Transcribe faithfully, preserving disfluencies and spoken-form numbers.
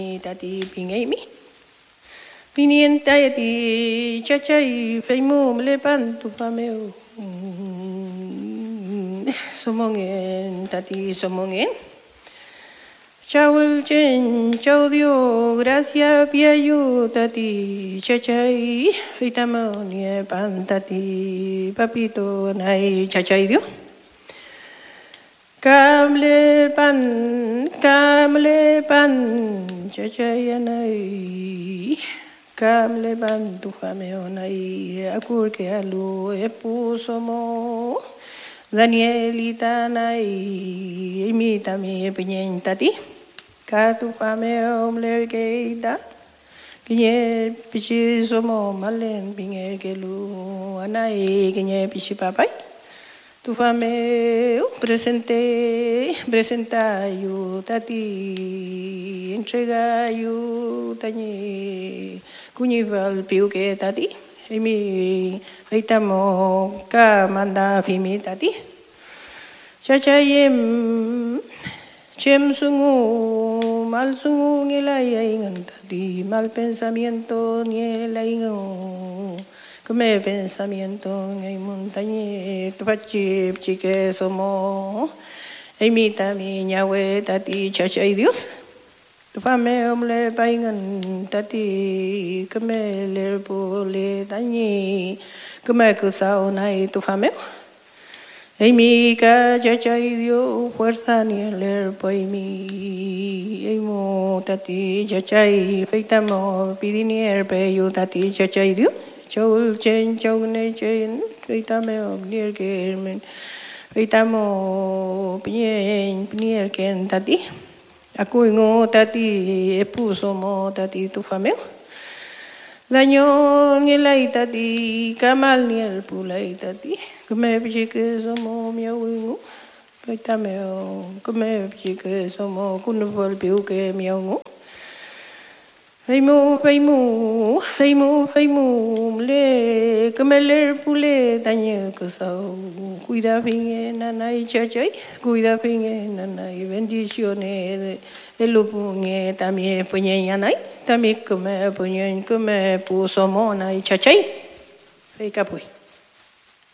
tati pingai mi pinienta ti chachai feimum le pantu pameu somongen tati somongen chau el chen chau dio gracia piayu tati chachai feitamonie pan tati papito nai chachai dio Kamle pan, kamle pan, chachayanai. Kamle pan tu fameonai, akurke alu epusomo. Danielita nai, imita mi piñentati. Katu fameom lerkeita. Kiñe pichisomo malen pingerkelu anai, kiñe pichipapai. Tu fame presente, presenta yu tati, entrega yu tani, cuñival piuque tati, emi feitamo ka manda fimi tati, chachayem, chem sungu, mal sungu ngelayangan tati, mal pensamiento ngelayangan. Come pensamiento en montaña, tu pachi, chique somo, imita mi ñahue tati chachay Dios. Tu fame omle paingan tati, come le pole tañi, come cusao nai tu fame. Emi ka chachay Dios, fuerza ni el poimi, emo tati chachay, feitamo pidinier peyu tati chachay Dios. Chau chen chau ne chen feitame nier kermen feitamo pinien pinier ken tati aku ngo tati epuso mo tati tu fameo daño ngelai tati kamal niel pulai tati kome pichike somo miau ngo feitame kome pichike somo kunvol piuke miau ngo Feimu, feimu, feimu, feimu, le, comeler pule, daño cosao, cuida fin nanay chachay, cuida fin nanay, bendiciones, el lupunge también puñe yanay, también come puñe, come puso mona y chachay, fei capuy.